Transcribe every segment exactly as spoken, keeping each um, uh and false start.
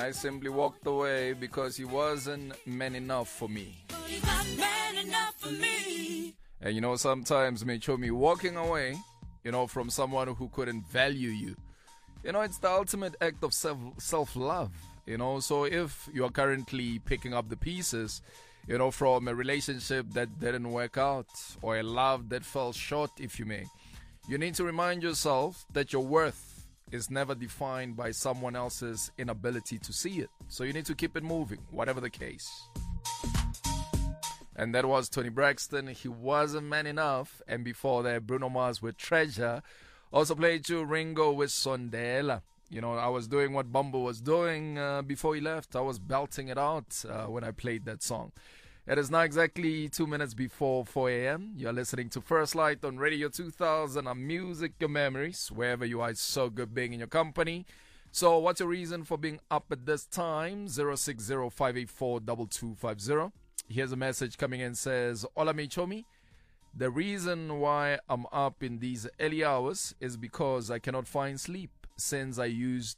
I simply walked away because he wasn't man enough for me. He's not man enough for me. And you know, sometimes, Mechomi, walking away, you know, from someone who couldn't value you, you know, it's the ultimate act of self, self-love, you know. So if you are currently picking up the pieces, you know, from a relationship that didn't work out or a love that fell short, if you may, you need to remind yourself that your worth is never defined by someone else's inability to see it. So you need to keep it moving, whatever the case. And that was Tony Braxton. He wasn't man enough. And before that, Bruno Mars with Treasure. Also played to Ringo with Sondela. You know, I was doing what Bumble was doing uh, before he left. I was belting it out uh, when I played that song. It is now exactly two minutes before four a.m. You're listening to First Light on Radio two thousand. On Music Your Memories. Wherever you are, it's so good being in your company. So what's your reason for being up at this time? zero six zero five eight four two two five zero. Here's a message coming in, says, Ola Mechomi, the reason why I'm up in these early hours is because I cannot find sleep since I used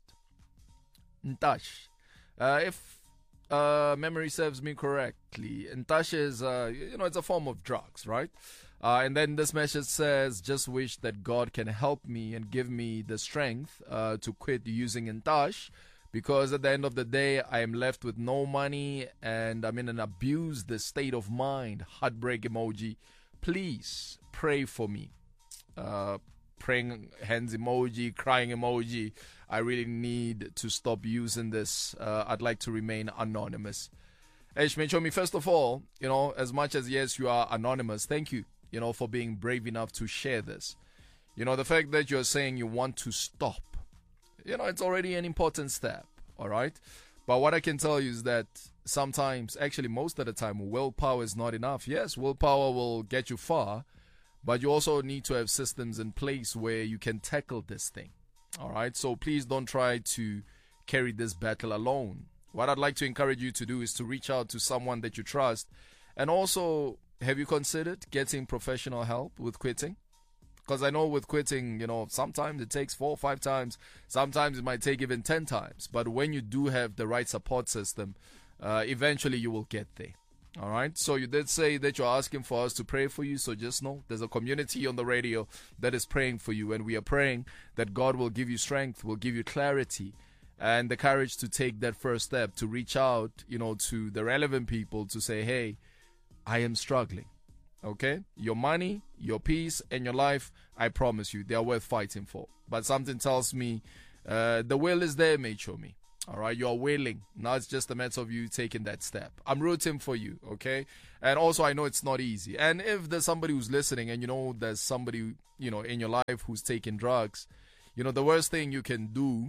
Ntash. Uh, if uh, memory serves me correctly, Ntash is, uh, you know, it's a form of drugs, right? Uh, and then this message says, just wish that God can help me and give me the strength uh, to quit using Ntash. Because at the end of the day, I am left with no money and I'm in an abused state of mind. Heartbreak emoji. Please pray for me. Uh, praying hands emoji, crying emoji. I really need to stop using this. Uh, I'd like to remain anonymous. Eish Mechomi, first of all, you know, as much as yes, you are anonymous, thank you, you know, for being brave enough to share this. You know, the fact that you're saying you want to stop, you know, it's already an important step, all right? But what I can tell you is that sometimes, actually most of the time, willpower is not enough. Yes, willpower will get you far, but you also need to have systems in place where you can tackle this thing, all right? So please don't try to carry this battle alone. What I'd like to encourage you to do is to reach out to someone that you trust. And also, have you considered getting professional help with quitting? Because I know with quitting, you know, sometimes it takes four or five times. Sometimes it might take even ten times. But when you do have the right support system, uh, eventually you will get there. All right. So you did say that you're asking for us to pray for you. So just know there's a community on the radio that is praying for you. And we are praying that God will give you strength, will give you clarity and the courage to take that first step, to reach out, you know, to the relevant people to say, hey, I am struggling. Okay, your money, your peace, and your life, I promise you, they are worth fighting for. But something tells me uh, the will is there, Mechomi. All right, you're willing. Now it's just a matter of you taking that step. I'm rooting for you, okay? And also, I know it's not easy. And if there's somebody who's listening and you know there's somebody, you know, in your life who's taking drugs, you know, the worst thing you can do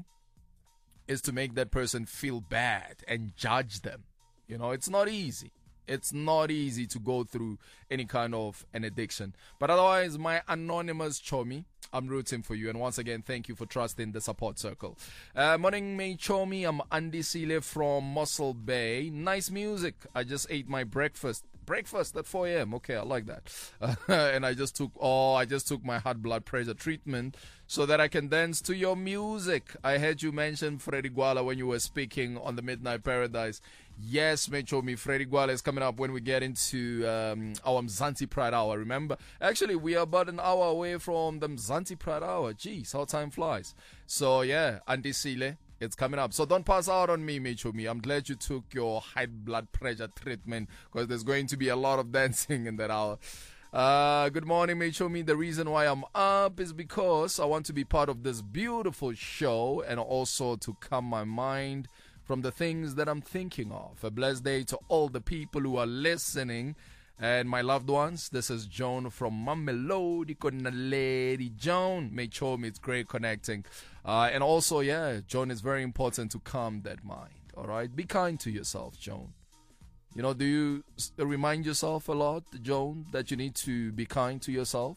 is to make that person feel bad and judge them. You know, it's not easy. It's not easy to go through any kind of an addiction. But otherwise, my anonymous Chomi, I'm rooting for you. And once again, thank you for trusting the support circle. Uh, morning, May Chomi. I'm Andy Sile from Mossel Bay. Nice music. I just ate my breakfast. Breakfast at four a.m. Okay, I like that. Uh, and I just took, oh, I just took my high blood pressure treatment so that I can dance to your music. I heard you mention Freddy Gwala when you were speaking on the Midnight Paradise. Yes, Mechomi, Freddy Gwala is coming up when we get into um, our Mzansi Pride Hour, remember? Actually, we are about an hour away from the Mzansi Pride Hour. Jeez, how time flies. So, yeah, Andy Sile, it's coming up. So don't pass out on me, Mechomi. I'm glad you took your high blood pressure treatment because there's going to be a lot of dancing in that hour. Uh, good morning, Mechomi. The reason why I'm up is because I want to be part of this beautiful show and also to calm my mind from the things that I'm thinking of. A blessed day to all the people who are listening and my loved ones. This is Joan from Mamelodi, Lady Joan. Mechomi, it's great connecting. Uh, and also, yeah, Joan, is very important to calm that mind. All right, be kind to yourself, Joan. You know, do you remind yourself a lot, Joan, that you need to be kind to yourself?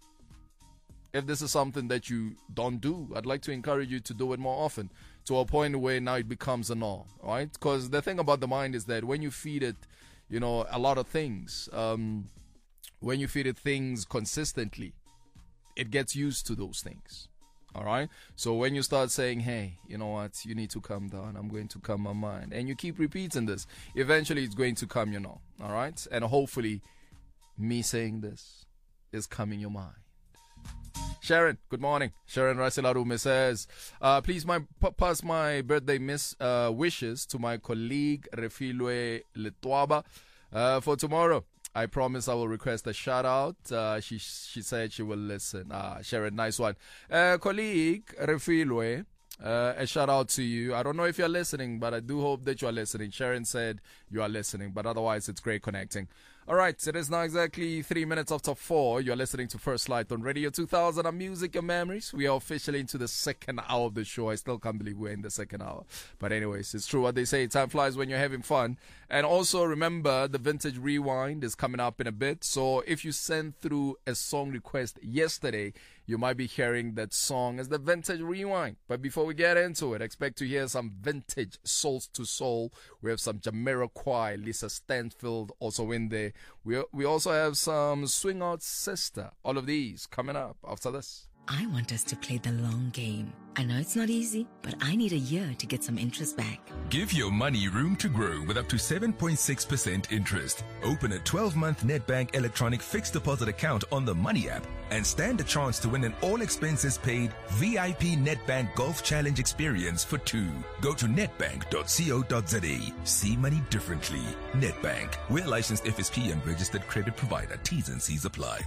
If this is something that you don't do, I'd like to encourage you to do it more often, to a point where now it becomes a norm, right? Because the thing about the mind is that when you feed it, you know, a lot of things, um, when you feed it things consistently, it gets used to those things. All right. So when you start saying, hey, you know what, you need to calm down, I'm going to calm my mind, and you keep repeating this, eventually it's going to calm you know. All right. And hopefully me saying this is calming your mind. Sharon, good morning. Sharon Rasilarume says, uh, please my, p- pass my birthday miss uh, wishes to my colleague Refilwe Letwaba uh, for tomorrow. I promise I will request a shout out. Uh, she she said she will listen. Ah, Sharon, nice one. Uh, colleague Refilwe, uh, a shout out to you. I don't know if you're listening, but I do hope that you are listening. Sharon said you are listening, but otherwise it's great connecting. All right, it is now exactly three minutes after four. You're listening to First Light on Radio two thousand and Music and Memories. We are officially into the second hour of the show. I still can't believe we're in the second hour. But anyways, it's true what they say. Time flies when you're having fun. And also remember, the Vintage Rewind is coming up in a bit. So if you sent through a song request yesterday, you might be hearing that song as the Vintage Rewind. But before we get into it, expect to hear some vintage Souls to Soul. We have some Jamiroquai, Lisa Stanfield also in there. We we also have some Swing Out Sister. All of these coming up after this. I want us to play the long game. I know it's not easy, but I need a year to get some interest back. Give your money room to grow with up to seven point six percent interest. Open a twelve-month Nedbank electronic fixed deposit account on the Money app and stand a chance to win an all-expenses-paid V I P Nedbank Golf Challenge experience for two. Go to nedbank dot co dot za. See money differently. Nedbank. We're licensed F S P and registered credit provider. T's and C's apply.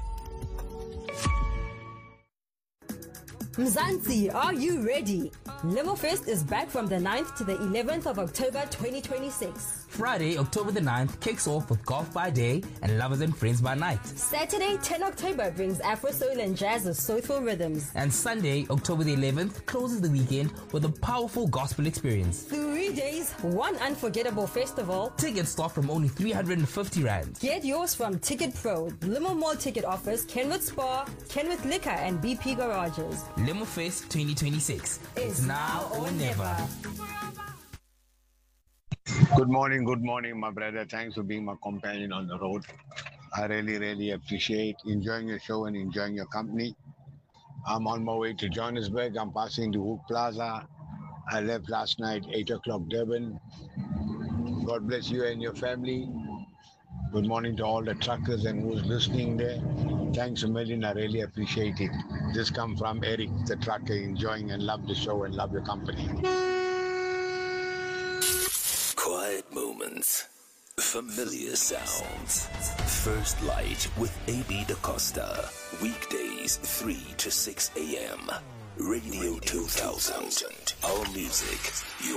Mzansi, are you ready? Limofest is back from the ninth to the eleventh of October twenty twenty-six. Friday, October the ninth, kicks off with Golf by Day and Lovers and Friends by Night. Saturday, tenth October, brings Afro Soul and Jazz with Soulful Rhythms. And Sunday, October the eleventh, closes the weekend with a powerful gospel experience. Three days, one unforgettable festival. Tickets start from only three hundred fifty rand. Get yours from Ticket Pro, Limo Mall Ticket Office, Kenwood Spa, Kenwood Liquor, and B P Garages. Limofest twenty twenty-six. It's now or never. Good morning, good morning, my brother. Thanks for being my companion on the road. I really, really appreciate enjoying your show and enjoying your company. I'm on my way to Johannesburg. I'm passing the Hook Plaza. I left last night, eight o'clock Durban. God bless you and your family. Good morning to all the truckers and who's listening there. Thanks a million. I really appreciate it. This comes from Eric, the trucker, enjoying and love the show and love your company. Quiet moments, familiar sounds. First Light with A B DaCosta. Weekdays three to six a.m. Radio two thousand. Our music, your